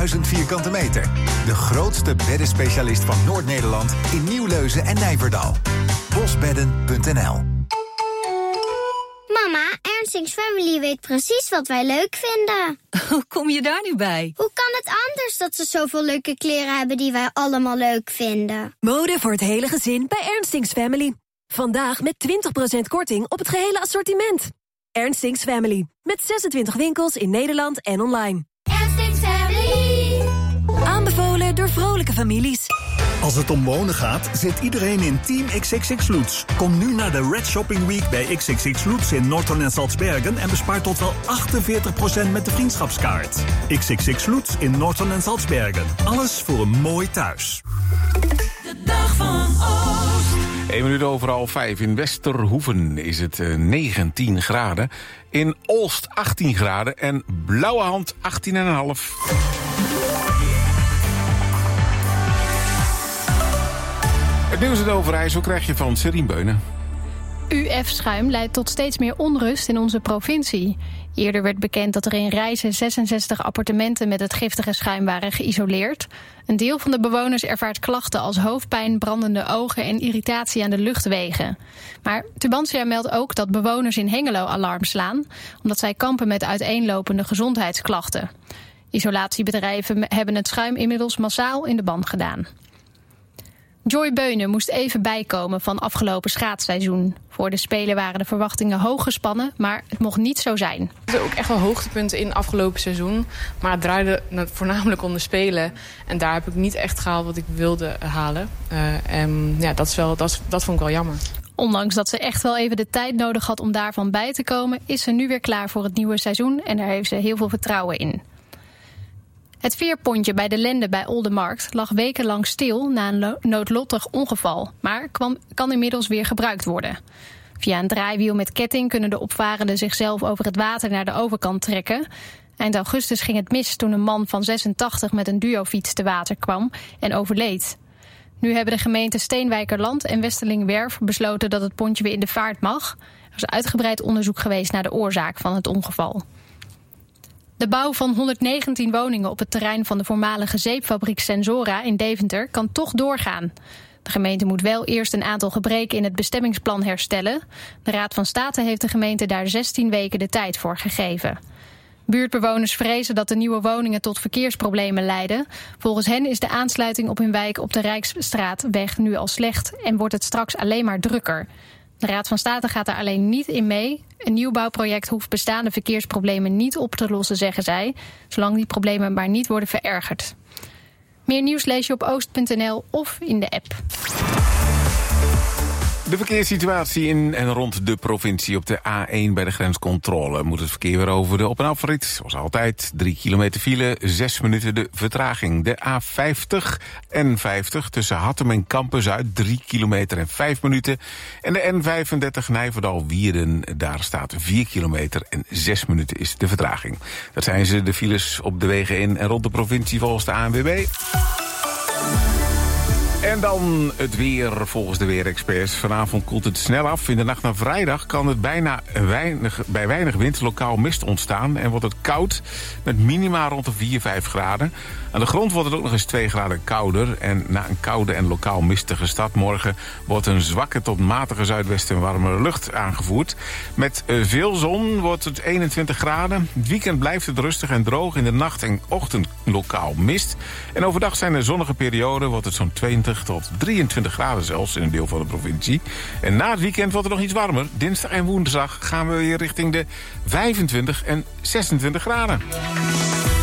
1000 vierkante meter. De grootste beddenspecialist van Noord-Nederland in Nieuwleuzen en Nijverdal. Bosbedden.nl. Mama, Ernstings Family weet precies wat wij leuk vinden. Hoe kom je daar nu bij? Hoe kan het anders dat ze zoveel leuke kleren hebben die wij allemaal leuk vinden? Mode voor het hele gezin bij Ernstings Family. Vandaag met 20% korting op het gehele assortiment. Ernstings Family. Met 26 winkels in Nederland en online. Ernstings Family. Aanbevolen door vrolijke families. Als het om wonen gaat, zit iedereen in Team XXX Lutz. Kom nu naar de Red Shopping Week bij XXX Lutz in Norton en Salzbergen en bespaar tot wel 48% met de vriendschapskaart. XXX Lutz in Norton en Salzbergen. Alles voor een mooi thuis. De dag van Oost. 1 minuut over 5. In Westerhoeven is het 19 graden. In Olst 18 graden en Blauwehand 18,5. Het nieuws in Overijssel krijg je van Serien Beunen. UF-schuim leidt tot steeds meer onrust in onze provincie. Eerder werd bekend dat er in Rijssen 66 appartementen met het giftige schuim waren geïsoleerd. Een deel van de bewoners ervaart klachten als hoofdpijn, brandende ogen en irritatie aan de luchtwegen. Maar Tubantia meldt ook dat bewoners in Hengelo alarm slaan, omdat zij kampen met uiteenlopende gezondheidsklachten. Isolatiebedrijven hebben het schuim inmiddels massaal in de ban gedaan. Joy Beunen moest even bijkomen van afgelopen schaatsseizoen. Voor de Spelen waren de verwachtingen hoog gespannen, maar het mocht niet zo zijn. Er zijn ook echt wel hoogtepunten in afgelopen seizoen. Maar het draaide voornamelijk om de Spelen. En daar heb ik niet echt gehaald wat ik wilde halen. Dat vond ik wel jammer. Ondanks dat ze echt wel even de tijd nodig had om daarvan bij te komen, is ze nu weer klaar voor het nieuwe seizoen en daar heeft ze heel veel vertrouwen in. Het veerpontje bij de Lende bij Oldenmarkt lag wekenlang stil na een noodlottig ongeval, maar kan inmiddels weer gebruikt worden. Via een draaiwiel met ketting kunnen de opvarenden zichzelf over het water naar de overkant trekken. Eind augustus ging het mis toen een man van 86 met een duofiets te water kwam en overleed. Nu hebben de gemeenten Steenwijkerland en Westerling-Werf besloten dat het pontje weer in de vaart mag. Er is uitgebreid onderzoek geweest naar de oorzaak van het ongeval. De bouw van 119 woningen op het terrein van de voormalige zeepfabriek Sensora in Deventer kan toch doorgaan. De gemeente moet wel eerst een aantal gebreken in het bestemmingsplan herstellen. De Raad van State heeft de gemeente daar 16 weken de tijd voor gegeven. Buurtbewoners vrezen dat de nieuwe woningen tot verkeersproblemen leiden. Volgens hen is de aansluiting op hun wijk op de Rijksstraatweg nu al slecht en wordt het straks alleen maar drukker. De Raad van State gaat daar alleen niet in mee. Een nieuwbouwproject hoeft bestaande verkeersproblemen niet op te lossen, zeggen zij, zolang die problemen maar niet worden verergerd. Meer nieuws lees je op oost.nl of in de app. De verkeerssituatie in en rond de provincie op de A1 bij de grenscontrole. Moet het verkeer weer over de op- en afrit. Zoals altijd, 3 kilometer file, 6 minuten de vertraging. De A50 en 50 tussen Hattem en Kampen-Zuid, 3 kilometer en 5 minuten. En de N35 Nijverdal-Wierden, daar staat 4 kilometer en 6 minuten is de vertraging. Dat zijn ze, de files op de wegen in en rond de provincie volgens de ANWB. En dan het weer volgens de weerexperts. Vanavond koelt het snel af. In de nacht naar vrijdag kan het bij weinig wind lokaal mist ontstaan. En wordt het koud met minima rond de 4-5 graden. Aan de grond wordt het ook nog eens 2 graden kouder. En na een koude en lokaal mistige start morgen wordt een zwakke tot matige zuidwesten en warmere lucht aangevoerd. Met veel zon wordt het 21 graden. Het weekend blijft het rustig en droog. In de nacht en ochtend lokaal mist. En overdag zijn er zonnige perioden. Wordt het zo'n 20 tot 23 graden zelfs in een deel van de provincie. En na het weekend wordt het nog iets warmer. Dinsdag en woensdag gaan we weer richting de 25 en 26 graden.